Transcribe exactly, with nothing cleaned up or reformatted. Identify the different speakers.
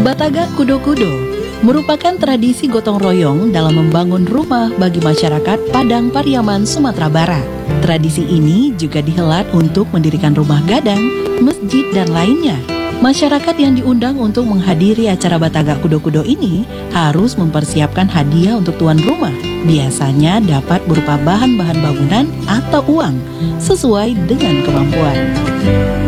Speaker 1: Batagak Kudo-Kudo merupakan tradisi gotong royong dalam membangun rumah bagi masyarakat Padang Pariaman, Sumatera Barat. Tradisi ini juga dihelat untuk mendirikan rumah gadang, masjid, dan lainnya. Masyarakat yang diundang untuk menghadiri acara Batagak Kudo-Kudo ini harus mempersiapkan hadiah untuk tuan rumah. Biasanya dapat berupa bahan-bahan bangunan atau uang sesuai dengan kemampuan.